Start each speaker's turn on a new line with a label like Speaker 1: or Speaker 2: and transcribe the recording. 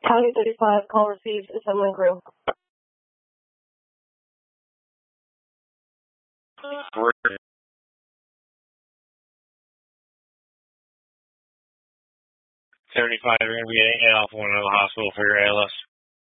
Speaker 1: County 35, call received, assembling crew.
Speaker 2: Great. 75, you're going to be getting off one of the hospital for your ALS.